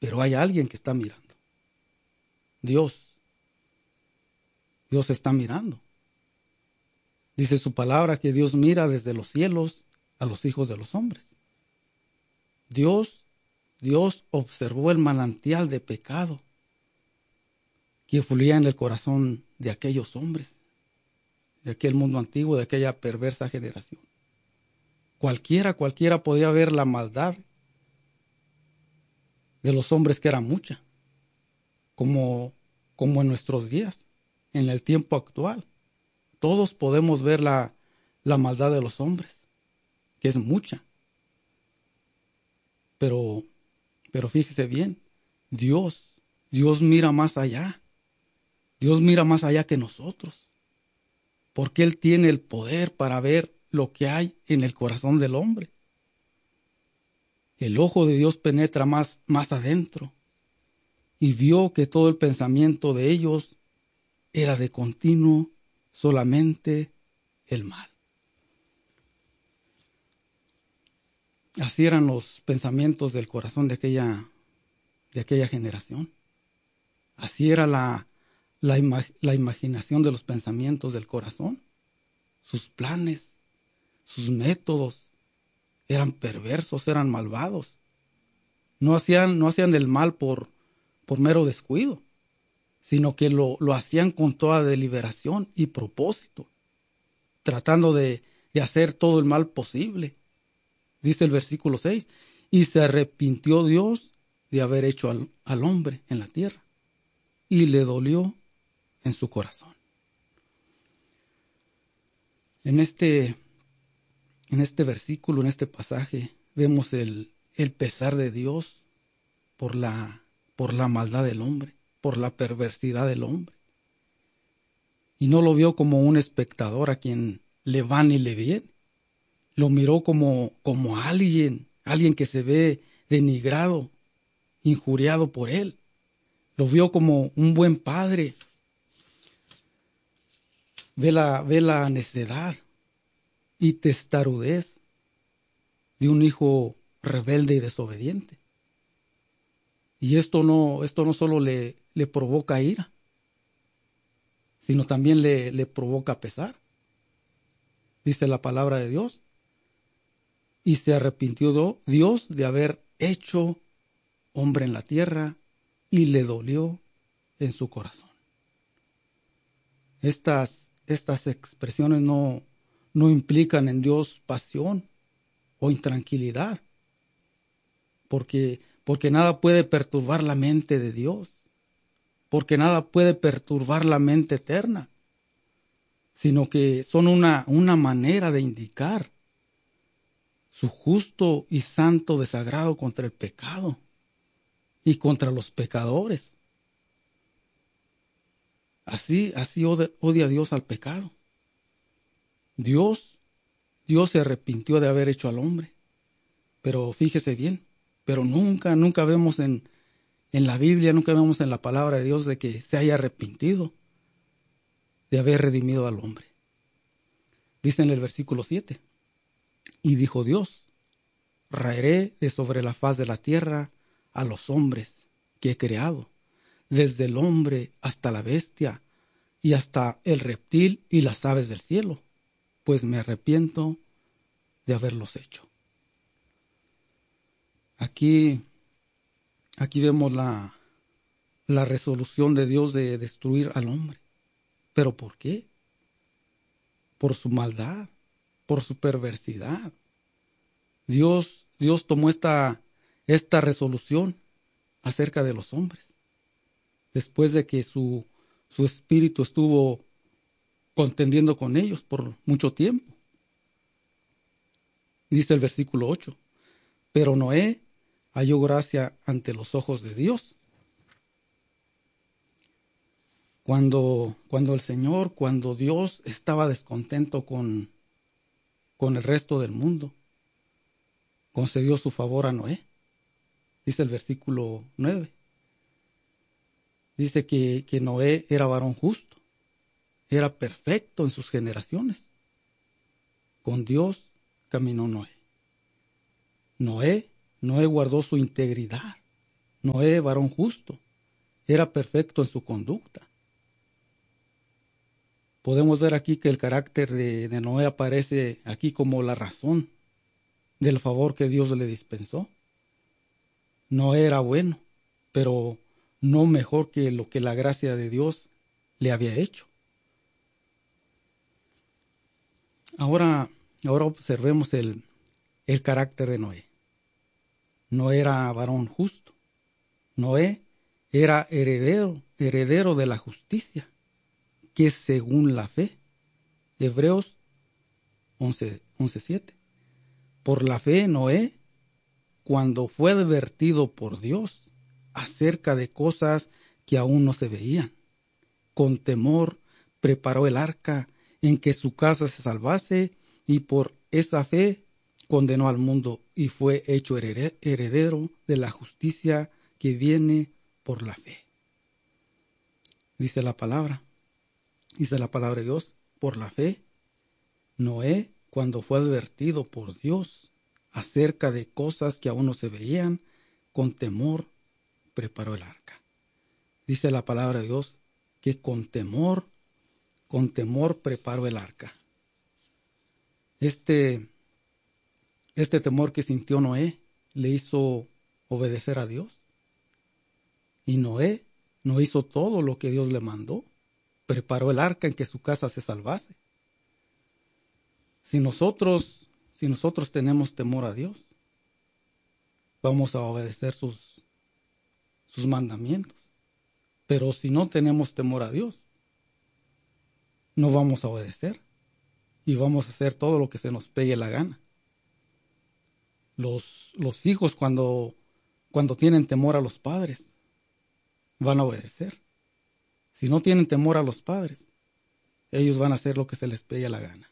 pero hay alguien que está mirando. Dios está mirando. Dice su palabra que Dios mira desde los cielos a los hijos de los hombres. Dios observó el manantial de pecado que fluía en el corazón de aquellos hombres, de aquel mundo antiguo, de aquella perversa generación. Cualquiera podía ver la maldad de los hombres, que era mucha, como en nuestros días, en el tiempo actual. Todos podemos ver la maldad de los hombres, que es mucha. Pero fíjese bien, Dios mira más allá. Dios mira más allá que nosotros, porque Él tiene el poder para ver lo que hay en el corazón del hombre. El ojo de Dios penetra más adentro y vio que todo el pensamiento de ellos era de continuo solamente el mal. Así eran los pensamientos del corazón de aquella generación. Así era la imaginación de los pensamientos del corazón. Sus planes, sus métodos eran perversos, eran malvados. No hacían el mal por mero descuido, sino que lo hacían con toda deliberación y propósito, tratando de hacer todo el mal posible. Dice el versículo 6, y se arrepintió Dios de haber hecho al hombre en la tierra, y le dolió en su corazón. En este versículo, en este pasaje, vemos el pesar de Dios por la maldad del hombre, por la perversidad del hombre. Y no lo vio como un espectador a quien le van y le viene. Lo miró como alguien que se ve denigrado, injuriado por él. Lo vio como un buen padre. Ve la necedad y testarudez de un hijo rebelde y desobediente. Y esto no solo le provoca ira, sino también le provoca pesar. Dice la palabra de Dios. Y se arrepintió Dios de haber hecho hombre en la tierra y le dolió en su corazón. Estas expresiones no implican en Dios pasión o intranquilidad, porque nada puede perturbar la mente de Dios, porque nada puede perturbar la mente eterna, sino que son una manera de indicar su justo y santo desagrado contra el pecado y contra los pecadores. Así odia Dios al pecado. Dios se arrepintió de haber hecho al hombre. Pero fíjese bien, pero nunca vemos en la Biblia, nunca vemos en la palabra de Dios de que se haya arrepentido de haber redimido al hombre. Dice en el versículo 7, y dijo Dios, raeré de sobre la faz de la tierra a los hombres que he creado, desde el hombre hasta la bestia y hasta el reptil y las aves del cielo, pues me arrepiento de haberlos hecho. Aquí vemos la resolución de Dios de destruir al hombre. ¿Pero por qué? Por su maldad, por su perversidad. Dios tomó esta resolución acerca de los hombres, después de que su espíritu estuvo contendiendo con ellos por mucho tiempo. Dice el versículo 8, pero Noé halló gracia ante los ojos de Dios. Cuando Dios estaba descontento con el resto del mundo, concedió su favor a Noé. Dice el versículo 9. Dice que Noé era varón justo, era perfecto en sus generaciones. Con Dios caminó Noé. Noé guardó su integridad. Noé, varón justo, era perfecto en su conducta. Podemos ver aquí que el carácter de Noé aparece aquí como la razón del favor que Dios le dispensó. Noé era bueno, pero no mejor que lo que la gracia de Dios le había hecho. Ahora observemos el carácter de Noé. No era varón justo. Noé era heredero de la justicia, que es según la fe. Hebreos 11:7. Por la fe, Noé, cuando fue advertido por Dios acerca de cosas que aún no se veían, con temor preparó el arca en que su casa se salvase, y por esa fe condenó al mundo y fue hecho heredero de la justicia que viene por la fe. Dice la palabra de Dios, por la fe, Noé, cuando fue advertido por Dios acerca de cosas que aún no se veían, con temor preparó el arca. Dice la palabra de Dios que con temor preparó el arca. Este temor que sintió Noé le hizo obedecer a Dios. Y Noé no hizo todo lo que Dios le mandó. Preparó el arca en que su casa se salvase. Si nosotros tenemos temor a Dios, vamos a obedecer sus mandamientos. Pero si no tenemos temor a Dios, no vamos a obedecer y vamos a hacer todo lo que se nos pegue la gana. Los hijos cuando tienen temor a los padres, van a obedecer. Si no tienen temor a los padres, ellos van a hacer lo que se les pegue la gana.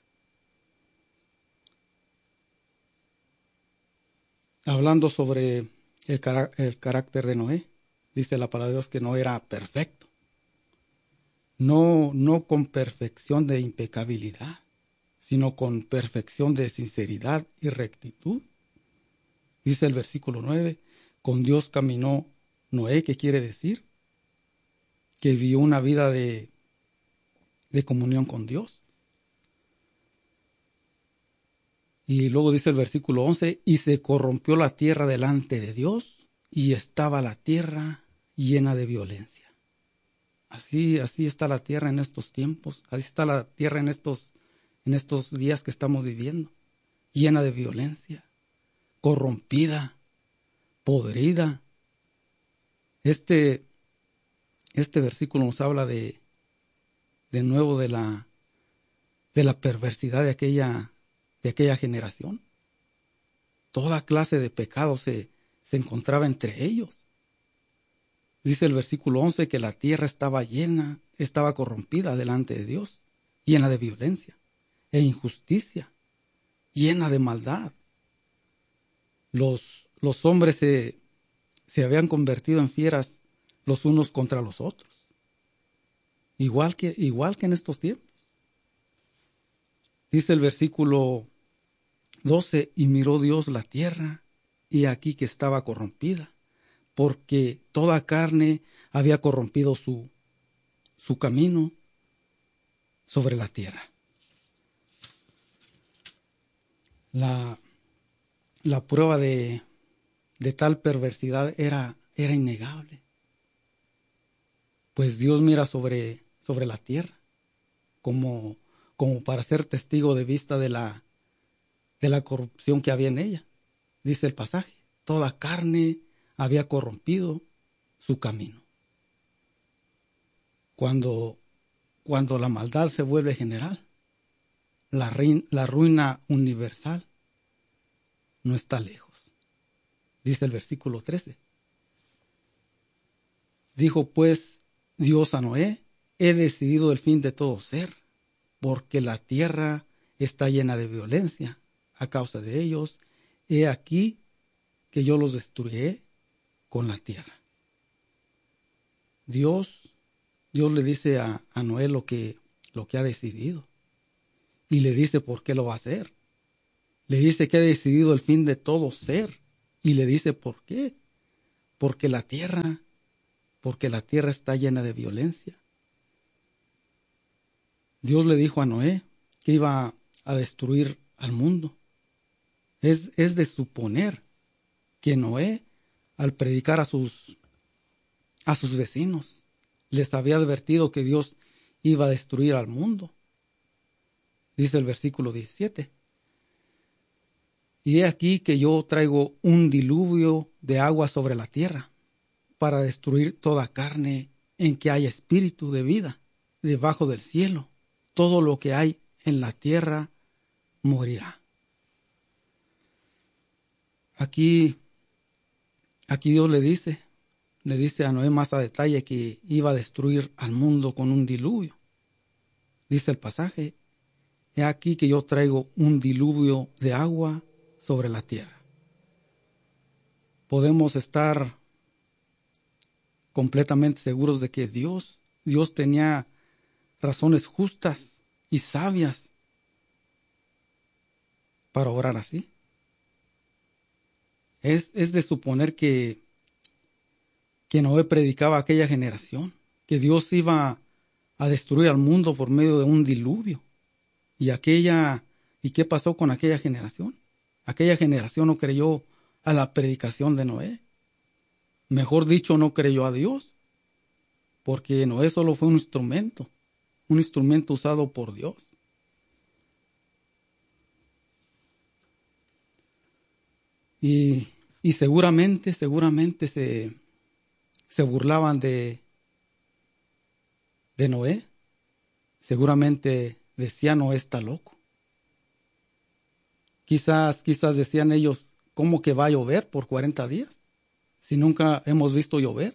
Hablando sobre el carácter de Noé, dice la palabra de Dios que no era perfecto. No con perfección de impecabilidad, sino con perfección de sinceridad y rectitud. Dice el versículo 9, con Dios caminó Noé, ¿qué quiere decir? Que vivió una vida de comunión con Dios. Y luego dice el versículo 11, y se corrompió la tierra delante de Dios, y estaba la tierra llena de violencia. Así está la tierra en estos tiempos, así está la tierra en estos días que estamos viviendo, llena de violencia, corrompida, podrida. Este versículo nos habla de nuevo de la perversidad de aquella generación. Toda clase de pecado se encontraba entre ellos. Dice el versículo 11 que la tierra estaba corrompida delante de Dios, llena de violencia e injusticia, llena de maldad. Los hombres se habían convertido en fieras los unos contra los otros, igual que en estos tiempos. Dice el versículo 12, y miró Dios la tierra, y aquí que estaba corrompida, porque toda carne había corrompido su camino sobre la tierra. La prueba de tal perversidad era innegable. Pues Dios mira sobre la tierra como para ser testigo de vista de la corrupción que había en ella. Dice el pasaje, toda carne había corrompido su camino. Cuando la maldad se vuelve general, la ruina universal no está lejos. Dice el versículo 13. Dijo pues Dios a Noé, he decidido el fin de todo ser, porque la tierra está llena de violencia a causa de ellos. He aquí que yo los destruiré con la tierra. Dios le dice a Noé lo que ha decidido. Y le dice por qué lo va a hacer. Le dice que ha decidido el fin de todo ser. Y le dice por qué. porque la tierra está llena de violencia. Dios le dijo a Noé que iba a destruir al mundo. Es de suponer que Noé, al predicar a sus vecinos, les había advertido que Dios iba a destruir al mundo. Dice el versículo 17. Y he aquí que yo traigo un diluvio de agua sobre la tierra para destruir toda carne en que haya espíritu de vida debajo del cielo. Todo lo que hay en la tierra morirá. Aquí Dios le dice a Noé más a detalle que iba a destruir al mundo con un diluvio. Dice el pasaje, he aquí que yo traigo un diluvio de agua sobre la tierra. Podemos estar completamente seguros de que Dios tenía razones justas y sabias para orar así. Es de suponer que Noé predicaba a aquella generación, que Dios iba a destruir al mundo por medio de un diluvio. ¿Y qué pasó con aquella generación? Aquella generación no creyó a la predicación de Noé. Mejor dicho, no creyó a Dios, porque Noé solo fue un instrumento usado por Dios. Y seguramente se burlaban de Noé. Seguramente decían, Noé está loco. Quizás decían ellos, ¿cómo que va a llover por 40 días? Si nunca hemos visto llover.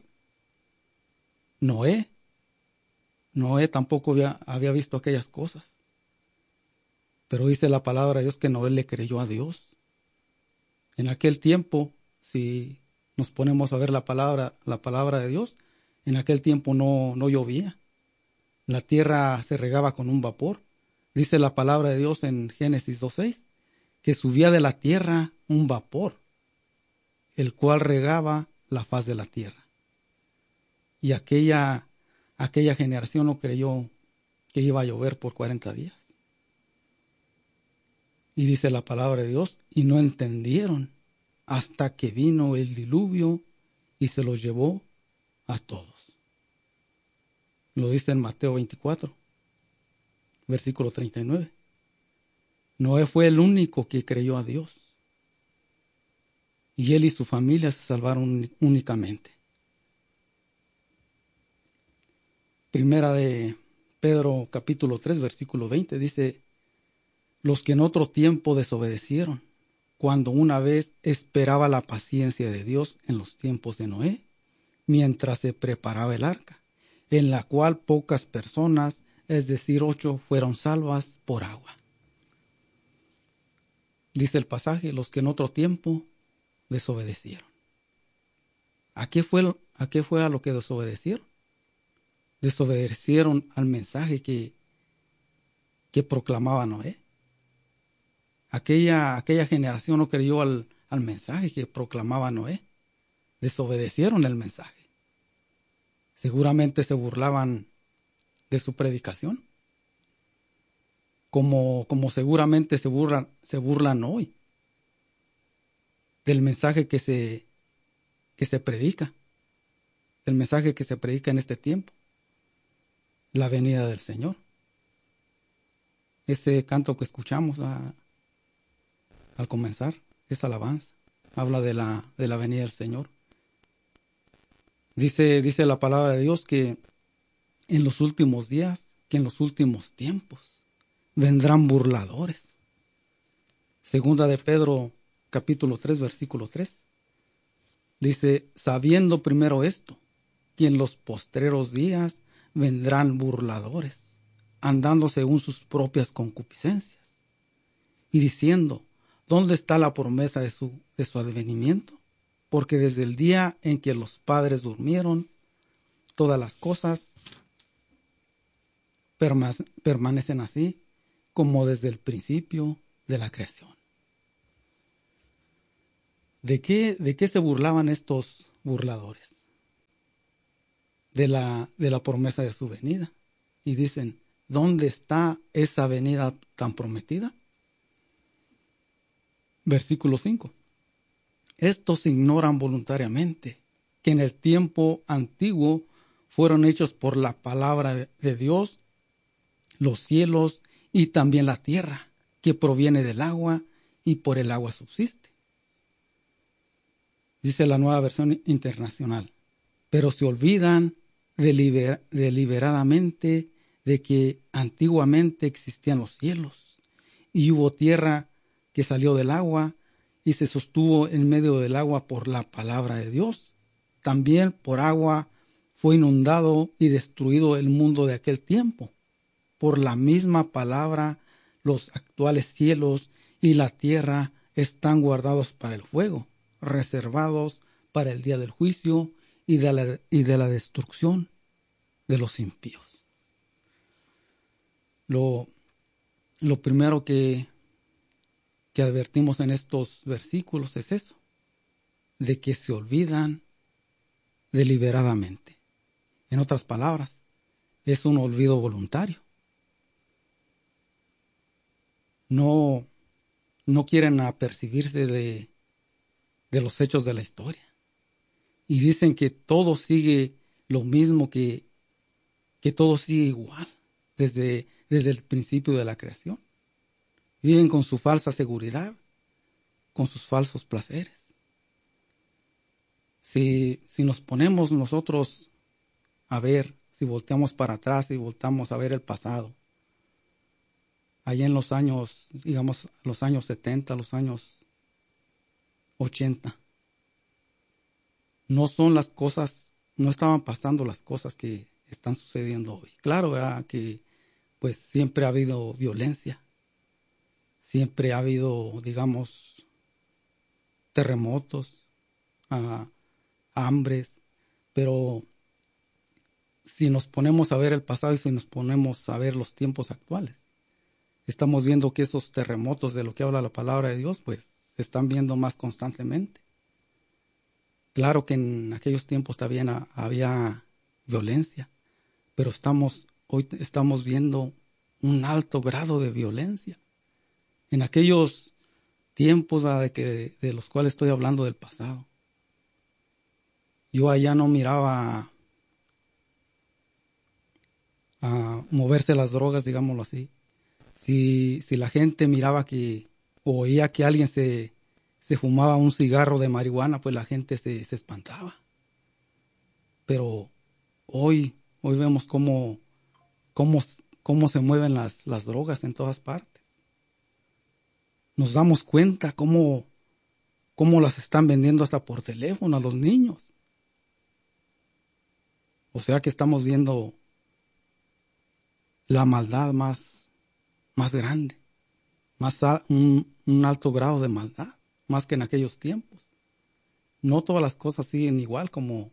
Noé tampoco había visto aquellas cosas. Pero dice la palabra de Dios que Noé le creyó a Dios. En aquel tiempo, si nos ponemos a ver la palabra de Dios, en aquel tiempo no llovía. La tierra se regaba con un vapor. Dice la palabra de Dios en Génesis 2:6, que subía de la tierra un vapor, el cual regaba la faz de la tierra. Y aquella generación no creyó que iba a llover por 40 días. Y dice la palabra de Dios, y no entendieron hasta que vino el diluvio y se los llevó a todos. Lo dice en Mateo 24, versículo 39. Noé fue el único que creyó a Dios. Y él y su familia se salvaron únicamente. Primera de Pedro capítulo 3, versículo 20 dice, los que en otro tiempo desobedecieron, cuando una vez esperaba la paciencia de Dios en los tiempos de Noé, mientras se preparaba el arca, en la cual pocas personas, es decir, 8, fueron salvas por agua. Dice el pasaje, los que en otro tiempo desobedecieron. ¿A qué fue a lo que desobedecieron? Desobedecieron al mensaje que proclamaba Noé. Aquella generación no creyó al mensaje que proclamaba Noé. Desobedecieron el mensaje. Seguramente se burlaban de su predicación. Como seguramente se burlan hoy del mensaje que se predica. El mensaje que se predica en este tiempo. La venida del Señor. Ese canto que escuchamos al comenzar, esa alabanza, habla de la venida del Señor. Dice la palabra de Dios que en los últimos días, que en los últimos tiempos, vendrán burladores. Segunda de Pedro, capítulo 3, versículo 3. Dice, sabiendo primero esto, que en los postreros días vendrán burladores, andando según sus propias concupiscencias, y diciendo, ¿dónde está la promesa de su advenimiento? Porque desde el día en que los padres durmieron, todas las cosas permanecen así como desde el principio de la creación. ¿De qué se burlaban estos burladores de la promesa de su venida. Y dicen, ¿dónde está esa venida tan prometida? Versículo 5. Estos ignoran voluntariamente que en el tiempo antiguo fueron hechos por la palabra de Dios los cielos y también la tierra, que proviene del agua y por el agua subsiste. Dice la Nueva Versión Internacional. Pero se olvidan deliberadamente de que antiguamente existían los cielos y hubo tierra que salió del agua y se sostuvo en medio del agua por la palabra de Dios. También por agua fue inundado y destruido el mundo de aquel tiempo. Por la misma palabra, los actuales cielos y la tierra están guardados para el fuego, reservados para el día del juicio y de la destrucción de los impíos. Lo primero que advertimos en estos versículos es eso, de que se olvidan deliberadamente. En otras palabras, es un olvido voluntario. No quieren apercibirse de los hechos de la historia. Y dicen que todo sigue lo mismo, que todo sigue igual desde el principio de la creación. Viven con su falsa seguridad, con sus falsos placeres. Si nos ponemos nosotros a ver, si volteamos para atrás y voltamos a ver el pasado, allá en los años, digamos, los años 70, los años 80, no estaban pasando las cosas que están sucediendo hoy. Claro, ¿verdad? Que pues siempre ha habido violencia, siempre ha habido, digamos, terremotos, hambres, pero si nos ponemos a ver el pasado y si nos ponemos a ver los tiempos actuales, estamos viendo que esos terremotos de lo que habla la palabra de Dios, pues se están viendo más constantemente. Claro que en aquellos tiempos también había violencia, pero hoy estamos viendo un alto grado de violencia. En aquellos tiempos de los cuales estoy hablando del pasado, yo allá no miraba a moverse las drogas, digámoslo así. Si la gente miraba o oía que alguien se fumaba un cigarro de marihuana, pues la gente se espantaba. Pero hoy vemos cómo se mueven las drogas en todas partes. Nos damos cuenta cómo las están vendiendo hasta por teléfono a los niños. O sea que estamos viendo la maldad más grande, un alto grado de maldad, más que en aquellos tiempos. No todas las cosas siguen igual como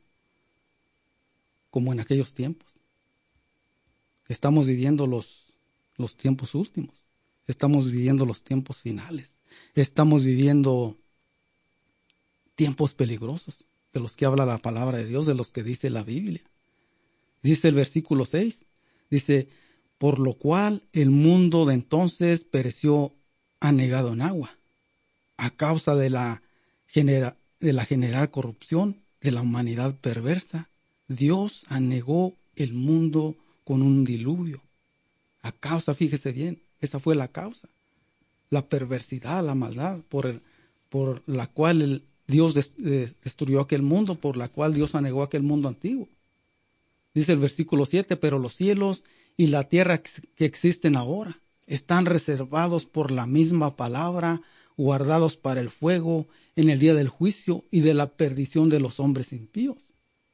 en aquellos tiempos. Estamos viviendo los tiempos últimos. Estamos viviendo los tiempos finales. Estamos viviendo tiempos peligrosos, de los que habla la palabra de Dios, de los que dice la Biblia. Dice el versículo 6, dice, por lo cual el mundo de entonces pereció anegado en agua, a causa de la general corrupción de la humanidad perversa. Dios anegó el mundo con un diluvio. A causa, fíjese bien, esa fue la causa. La perversidad, la maldad por la cual Dios destruyó aquel mundo, por la cual Dios anegó aquel mundo antiguo. Dice el versículo 7, pero los cielos y la tierra que existen ahora están reservados por la misma palabra, guardados para el fuego en el día del juicio y de la perdición de los hombres impíos.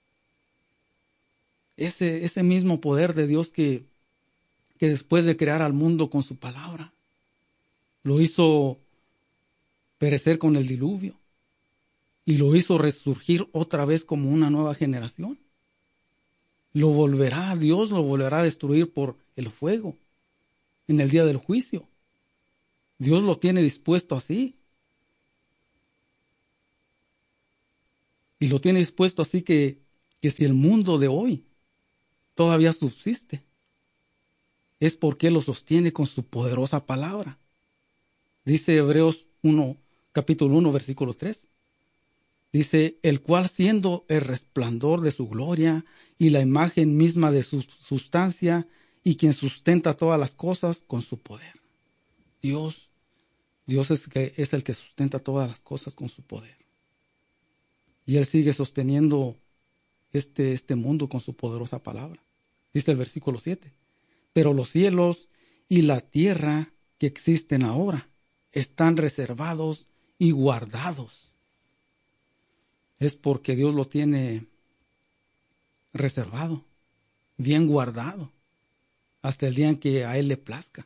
Ese mismo poder de Dios que después de crear al mundo con su palabra, lo hizo perecer con el diluvio y lo hizo resurgir otra vez como una nueva generación. Dios lo volverá a destruir por el fuego en el día del juicio. Dios lo tiene dispuesto así. Y lo tiene dispuesto así que si el mundo de hoy todavía subsiste, es porque lo sostiene con su poderosa palabra. Dice Hebreos 1, capítulo 1, versículo 3. Dice, el cual siendo el resplandor de su gloria y la imagen misma de su sustancia, y quien sustenta todas las cosas con su poder. Dios es el que sustenta todas las cosas con su poder. Y Él sigue sosteniendo este mundo con su poderosa palabra. Dice el versículo 7. Pero los cielos y la tierra que existen ahora están reservados y guardados. Es porque Dios lo tiene reservado, bien guardado, hasta el día en que a Él le plazca.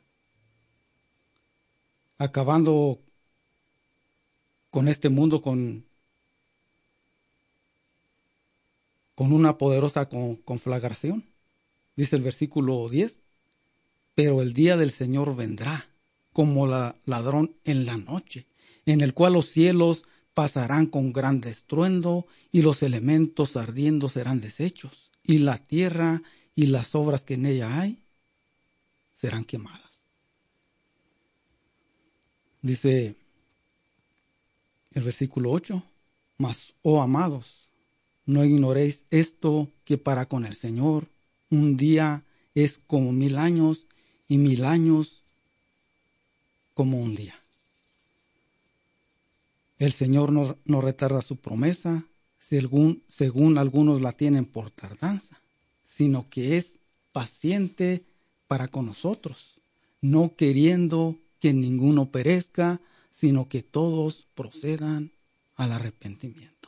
Acabando con este mundo con una poderosa conflagración. Dice el versículo 10. Pero el día del Señor vendrá como ladrón en la noche, en el cual los cielos pasarán con gran estruendo y los elementos ardiendo serán deshechos, y la tierra y las obras que en ella hay serán quemadas. Dice el versículo 8, mas, oh amados, no ignoréis esto, que para con el Señor un día es como 1000 años, y 1000 años como un día. El Señor no retarda su promesa, según algunos la tienen por tardanza, sino que es paciente para con nosotros, no queriendo que ninguno perezca, sino que todos procedan al arrepentimiento.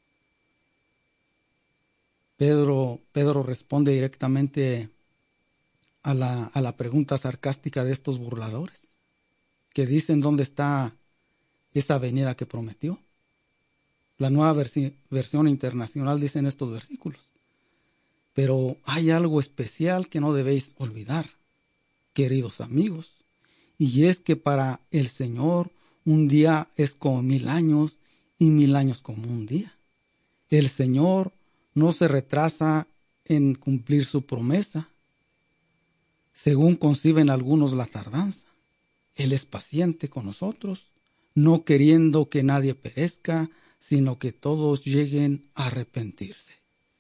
Pedro responde directamente a la pregunta sarcástica de estos burladores, que dicen dónde está esa venida que prometió. La Nueva Versión Internacional dice en estos versículos: pero hay algo especial que no debéis olvidar, queridos amigos, y es que para el Señor un día es como 1000 años, y 1000 años como un día. El Señor no se retrasa en cumplir su promesa, según conciben algunos la tardanza. Él es paciente con nosotros, no queriendo que nadie perezca, sino que todos lleguen a arrepentirse.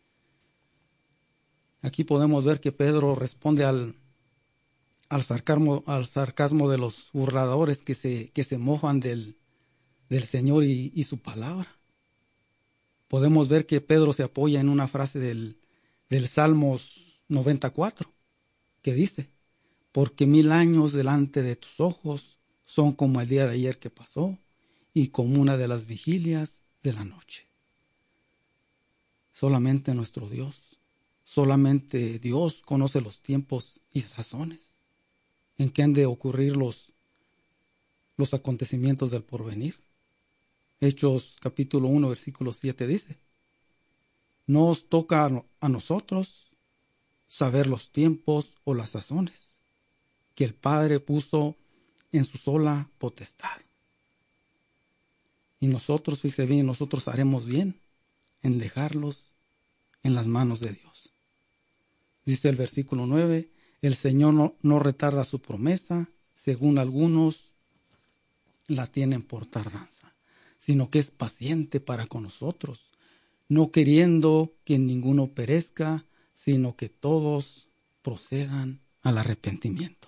Aquí podemos ver que Pedro responde al sarcasmo de los burladores que se mofan del Señor y su palabra. Podemos ver que Pedro se apoya en una frase del Salmos 94, que dice: porque 1000 años delante de tus ojos son como el día de ayer que pasó, y como una de las vigilias de la noche. Solamente nuestro Dios, solamente Dios conoce los tiempos y sazones en que han de ocurrir los acontecimientos del porvenir. Hechos capítulo 1, versículo 7 dice: no os toca a nosotros saber los tiempos o las sazones que el Padre puso en su sola potestad. Y nosotros, fíjese bien, nosotros haremos bien en dejarlos en las manos de Dios. Dice el versículo 9, el Señor no retarda su promesa, según algunos la tienen por tardanza, sino que es paciente para con nosotros, no queriendo que ninguno perezca, sino que todos procedan al arrepentimiento.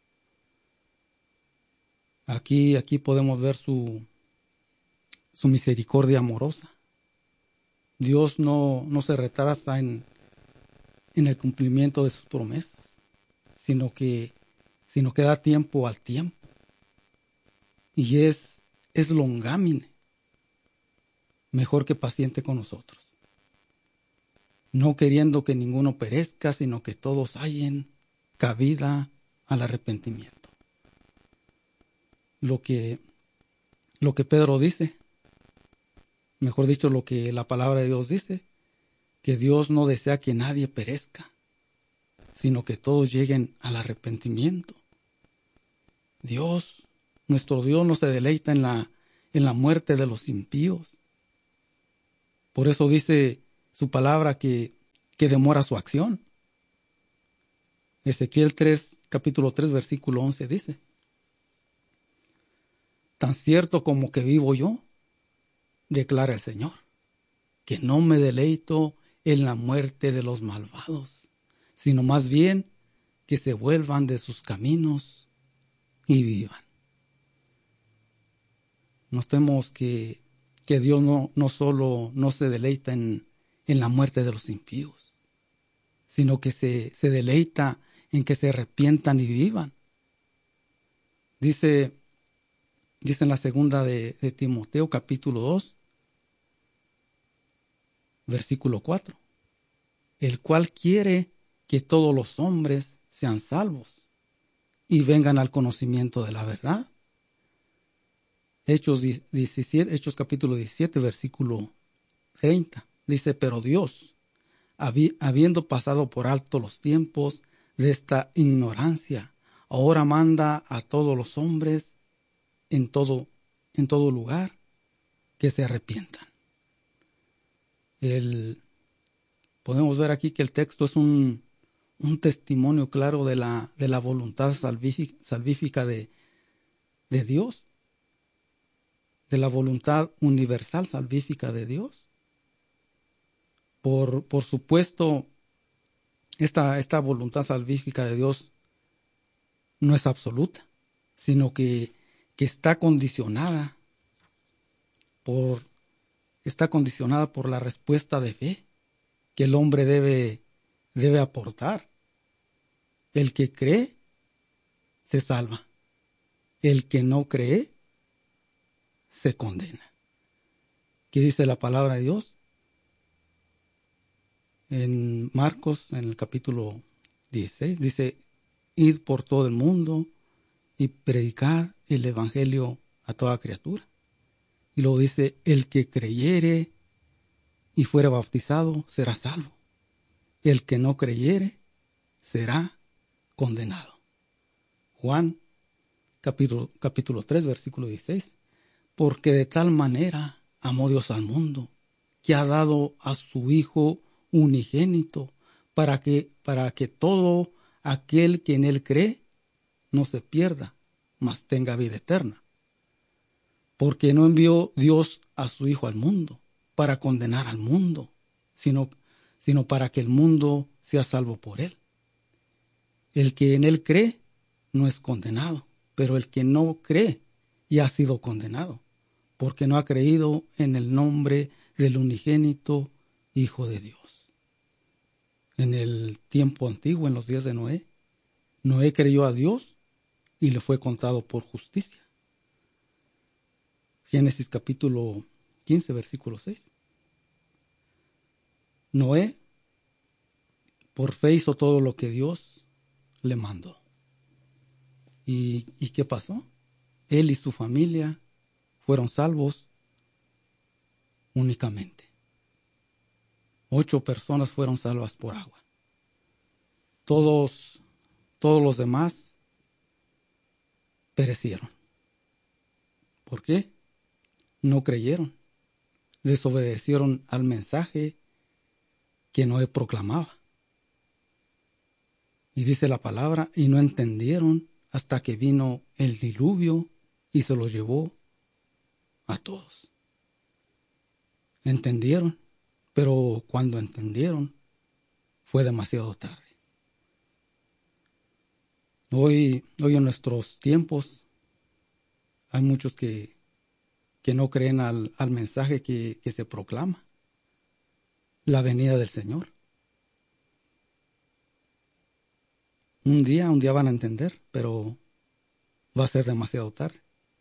Aquí podemos ver su misericordia amorosa. Dios no se retrasa en el cumplimiento de sus promesas, sino que da tiempo al tiempo. Y es longámine, mejor que paciente con nosotros, no queriendo que ninguno perezca, sino que todos hallen cabida al arrepentimiento. Lo que Pedro dice, mejor dicho, lo que la palabra de Dios dice, que Dios no desea que nadie perezca, sino que todos lleguen al arrepentimiento. Nuestro Dios no se deleita en la muerte de los impíos, Por eso dice su palabra que demora su acción. Ezequiel 3, capítulo 3, versículo 11 dice: tan cierto como que vivo yo, declara el Señor, que no me deleito en la muerte de los malvados, sino más bien que se vuelvan de sus caminos y vivan. Notemos que Dios no solo no se deleita en la muerte de los impíos, sino que se deleita en que se arrepientan y vivan. Dice en la segunda de Timoteo, capítulo 2, versículo 4, el cual quiere que todos los hombres sean salvos y vengan al conocimiento de la verdad. Hechos capítulo 17, versículo 30, dice: pero Dios, habiendo pasado por alto los tiempos de esta ignorancia, ahora manda a todos los hombres en todo lugar que se arrepientan. Podemos ver aquí que el texto es un testimonio claro de la voluntad salvífica de Dios, de la voluntad universal salvífica de Dios. Por supuesto, esta voluntad salvífica de Dios no es absoluta, sino que está condicionada por la respuesta de fe que el hombre debe aportar. El que cree se salva. El que no cree se condena. ¿Qué dice la palabra de Dios? En Marcos, en el capítulo 16, dice: id por todo el mundo y predicad el evangelio a toda criatura. Y luego dice: el que creyere y fuere bautizado será salvo. El que no creyere será condenado. Juan, capítulo 3, versículo 16. Porque de tal manera amó Dios al mundo, que ha dado a su Hijo unigénito, para que todo aquel que en él cree no se pierda, mas tenga vida eterna. Porque no envió Dios a su Hijo al mundo para condenar al mundo, sino para que el mundo sea salvo por él. El que en él cree no es condenado, pero el que no cree ya ha sido condenado, porque no ha creído en el nombre del unigénito Hijo de Dios. En el tiempo antiguo, en los días de Noé, Noé creyó a Dios y le fue contado por justicia. Génesis capítulo 15, versículo 6. Noé, por fe, hizo todo lo que Dios le mandó. ¿Y qué pasó? Él y su familia fueron salvos únicamente. 8 personas fueron salvas por agua. Todos los demás perecieron. ¿Por qué? No creyeron. Desobedecieron al mensaje que Noé proclamaba. Y dice la palabra: y no entendieron hasta que vino el diluvio y se los llevó a todos. Entendieron, pero cuando entendieron fue demasiado tarde. Hoy en nuestros tiempos hay muchos que no creen al mensaje que se proclama, la venida del Señor. Un día van a entender, pero va a ser demasiado tarde.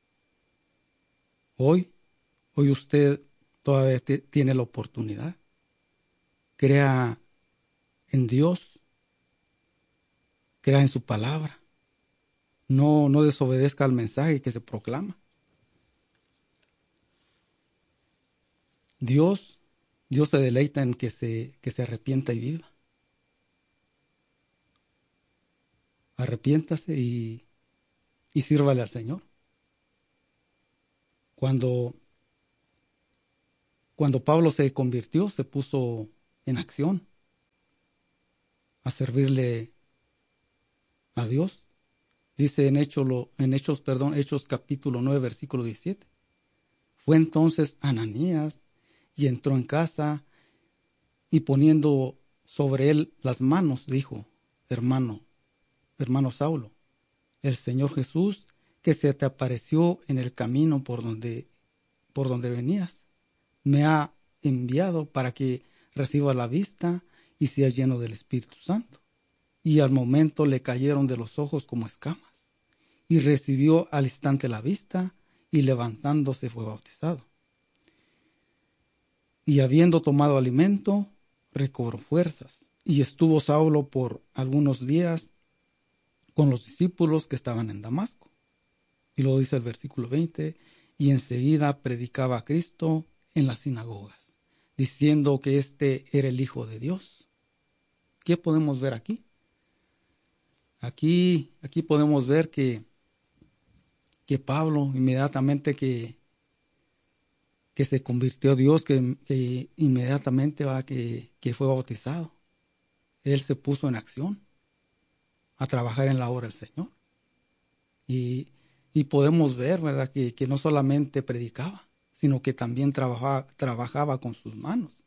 Hoy usted todavía tiene la oportunidad. Crea en Dios, crea en su palabra. No desobedezca al mensaje que se proclama. Dios se deleita en que se arrepienta y viva. Arrepiéntase y sírvale al Señor. Cuando cuando Pablo se convirtió, se puso en acción a servirle a Dios. Dice en Hechos capítulo 9, versículo 17. Fue entonces Ananías y entró en casa y poniendo sobre él las manos, dijo: hermano Saulo, el Señor Jesús, que se te apareció en el camino por donde venías, me ha enviado para que recibas la vista y seas lleno del Espíritu Santo. Y al momento le cayeron de los ojos como escamas, y recibió al instante la vista, y levantándose fue bautizado. Y habiendo tomado alimento, recobró fuerzas, y estuvo Saulo por algunos días con los discípulos que estaban en Damasco. Y luego dice el versículo 20, y enseguida predicaba a Cristo en las sinagogas, diciendo que este era el Hijo de Dios. ¿Qué podemos ver aquí? Aquí podemos ver que Pablo, inmediatamente que se convirtió a Dios, que inmediatamente que fue bautizado, él se puso en acción a trabajar en la obra del Señor. Y podemos ver, ¿verdad?, que no solamente predicaba, sino que también trabajaba con sus manos.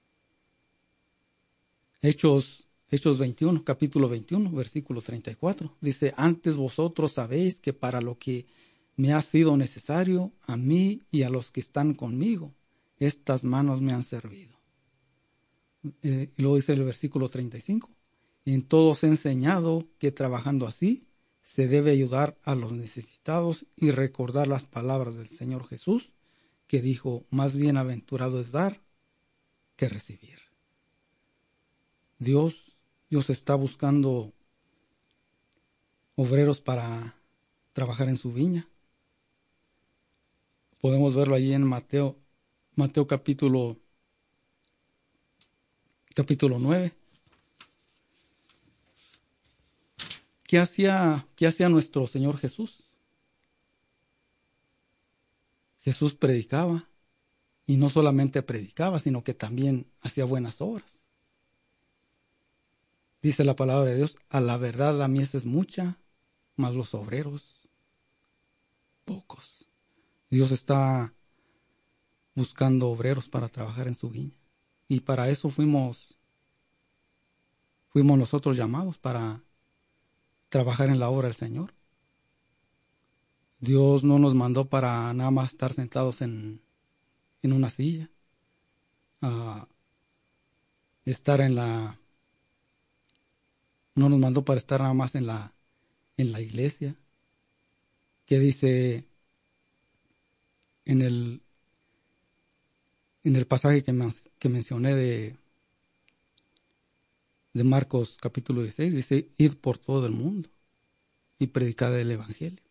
Hechos 21, capítulo 21, versículo 34, dice: antes vosotros sabéis que para lo que me ha sido necesario, a mí y a los que están conmigo, estas manos me han servido. Y luego dice el versículo 35, en todos he enseñado que trabajando así, se debe ayudar a los necesitados y recordar las palabras del Señor Jesús, que dijo: más bienaventurado es dar que recibir. Dios está buscando obreros para trabajar en su viña. Podemos verlo allí en Mateo capítulo 9. ¿Qué hacía nuestro Señor Jesús? Jesús predicaba, y no solamente predicaba, sino que también hacía buenas obras. Dice la palabra de Dios: a la verdad la mies es mucha, mas los obreros pocos. Dios está buscando obreros para trabajar en su viña. Y para eso fuimos nosotros llamados, para trabajar en la obra del Señor. Dios no nos mandó para nada más estar sentados en una silla, no nos mandó para estar nada más en la iglesia, que dice en el pasaje que mencioné de Marcos capítulo 16, dice: id por todo el mundo y predicad el evangelio.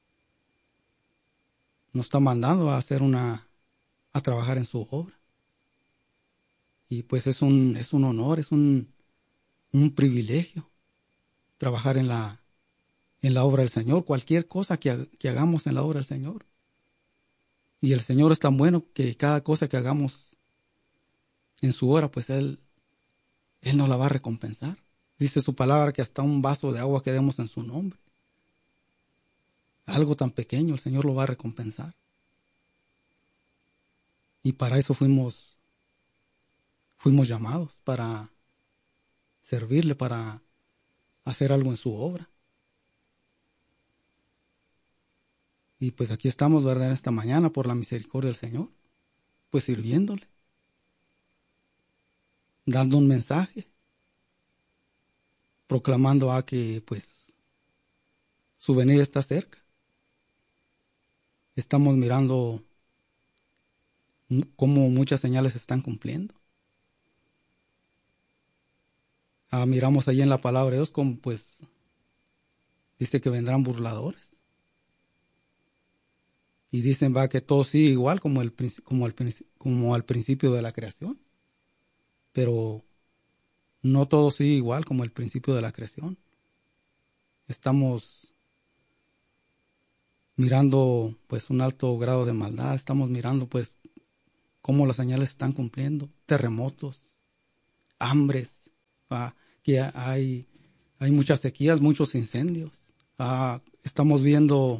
Nos está mandando a trabajar en su obra. Y pues es un honor, es un privilegio trabajar en la obra del Señor, cualquier cosa que hagamos en la obra del Señor. Y el Señor es tan bueno que cada cosa que hagamos en su obra, pues Él nos la va a recompensar. Dice su palabra que hasta un vaso de agua que demos en su nombre, algo tan pequeño, el Señor lo va a recompensar. Y para eso fuimos llamados, para servirle, para hacer algo en su obra. Y pues aquí estamos, ¿verdad?, en esta mañana, por la misericordia del Señor, pues sirviéndole, dando un mensaje, proclamando a que pues su venida está cerca. Estamos mirando cómo muchas señales se están cumpliendo. Miramos ahí en la palabra de Dios como pues dice que vendrán burladores. Y dicen que todo sigue igual como al principio de la creación. Pero no todo sigue igual como el principio de la creación. Estamos mirando pues un alto grado de maldad. Estamos mirando pues cómo las señales están cumpliendo, terremotos, hambres, que hay muchas sequías, muchos incendios. Estamos viendo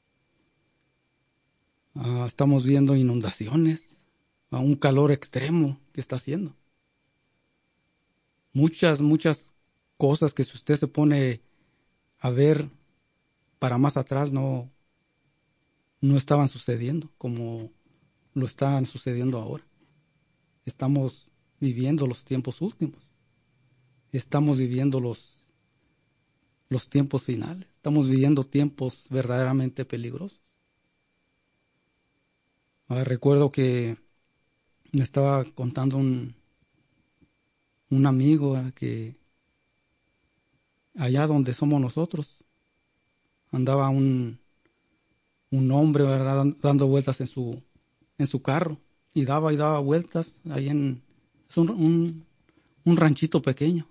inundaciones, un calor extremo que está haciendo. Muchas cosas que si usted se pone a ver para más atrás no estaban sucediendo como lo están sucediendo ahora. Estamos viviendo los tiempos últimos. Estamos viviendo los tiempos finales. Estamos viviendo tiempos verdaderamente peligrosos. Recuerdo que me estaba contando un amigo que allá donde somos nosotros andaba un hombre, ¿verdad?, dando vueltas en su carro, y daba vueltas ahí es un ranchito pequeño,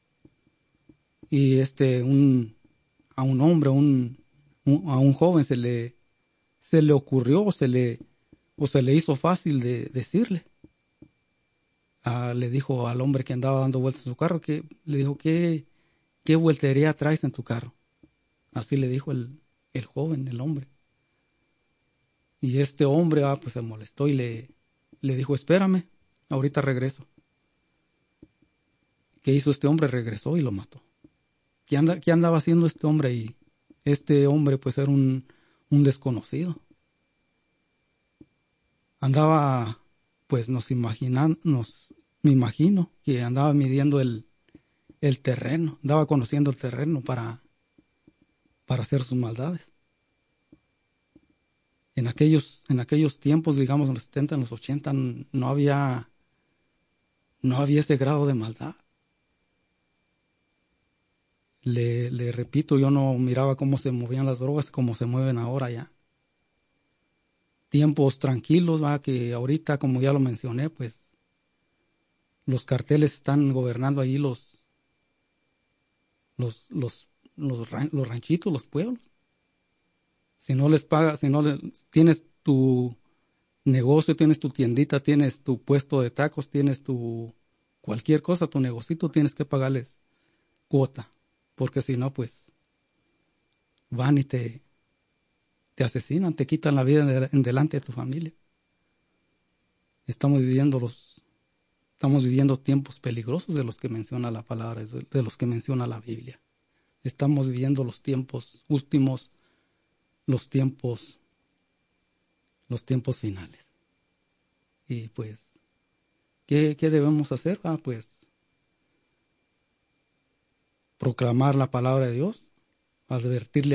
y a un hombre, a un joven se le ocurrió o se le hizo fácil de decirle. Le dijo al hombre que andaba dando vueltas en su carro, le dijo, ¿qué vueltería traes en tu carro? Así le dijo el joven, el hombre. Y este hombre pues se molestó y le dijo, espérame, ahorita regreso. ¿Qué hizo este hombre? Regresó y lo mató. ¿Qué andaba haciendo este hombre ahí? Este hombre pues era un desconocido. Andaba, pues me imagino que andaba midiendo el terreno, andaba conociendo el terreno para hacer sus maldades. En aquellos tiempos, digamos, en los 70, en los 80, no había ese grado de maldad. Le repito, yo no miraba cómo se movían las drogas como se mueven ahora ya. Tiempos tranquilos, que ahorita, como ya lo mencioné, pues los carteles están gobernando ahí los ranchitos, los pueblos. Si no les pagas, tienes tu negocio, tienes tu tiendita, tienes tu puesto de tacos, tienes cualquier cosa, tu negocito, tienes que pagarles cuota, porque si no, pues van y te asesinan, te quitan la vida en delante de tu familia. Estamos viviendo tiempos peligrosos de los que menciona la palabra, de los que menciona la Biblia. Estamos viviendo los tiempos últimos, los tiempos finales. Y pues, ¿qué debemos hacer? Pues proclamar la palabra de Dios, advertirle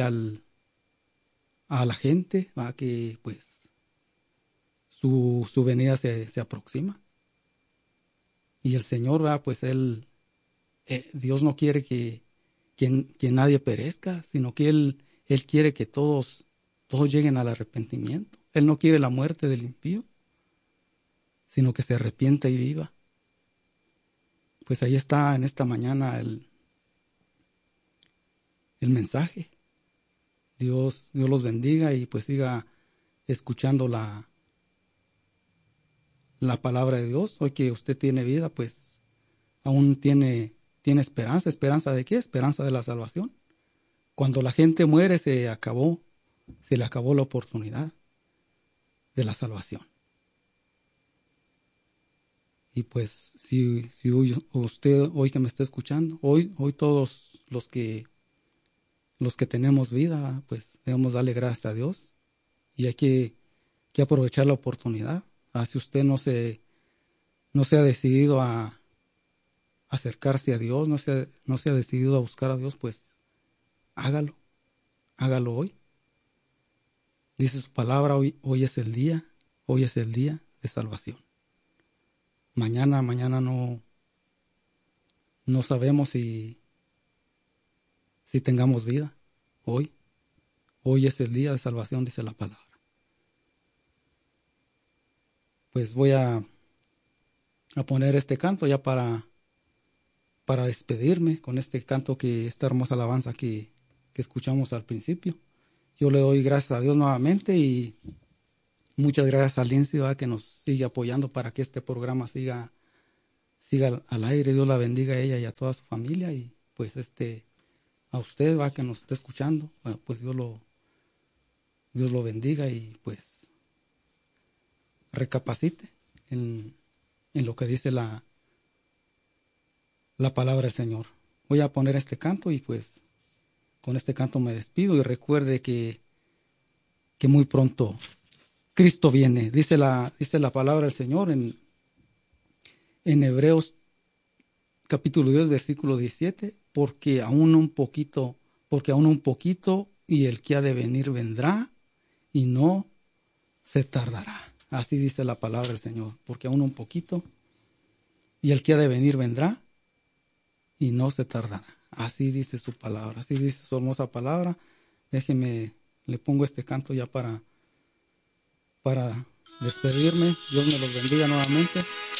a la gente que pues su venida se aproxima. Y el Señor, pues Dios no quiere que nadie perezca, sino que Él quiere que todos lleguen al arrepentimiento. Él no quiere la muerte del impío, sino que se arrepienta y viva. Pues ahí está en esta mañana el mensaje. Dios los bendiga y pues siga escuchando la palabra de Dios. Hoy que usted tiene vida, pues aún tiene esperanza. ¿Esperanza de qué? Esperanza de la salvación. Cuando la gente muere se le acabó la oportunidad de la salvación. Y pues si usted hoy que me está escuchando, hoy todos los que tenemos vida, pues debemos darle gracias a Dios y hay que aprovechar la oportunidad. Si usted no se ha decidido a acercarse a Dios, no se ha decidido a buscar a Dios, pues hágalo hoy. Dice su palabra, hoy es el día de salvación. Mañana no sabemos si tengamos vida. Hoy es el día de salvación, dice la palabra. Pues voy a poner este canto ya para despedirme con este canto, esta hermosa alabanza que escuchamos al principio. Yo le doy gracias a Dios nuevamente y Muchas gracias a Lindsay, ¿verdad?, que nos sigue apoyando para que este programa siga al aire. Dios la bendiga a ella y a toda su familia. Y pues a usted, ¿va?, que nos esté escuchando, bueno, pues Dios lo bendiga y pues recapacite en lo que dice la palabra del Señor. Voy a poner este canto y pues con este canto me despido, y recuerde que muy pronto Cristo viene. Dice la palabra del Señor en Hebreos capítulo 10, versículo 17, porque aún un poquito y el que ha de venir vendrá y no se tardará. Así dice la palabra del Señor, porque aún un poquito y el que ha de venir vendrá y no se tardará. Así dice su palabra, así dice su hermosa palabra. Déjeme, le pongo este canto ya para despedirme. Dios me los bendiga nuevamente.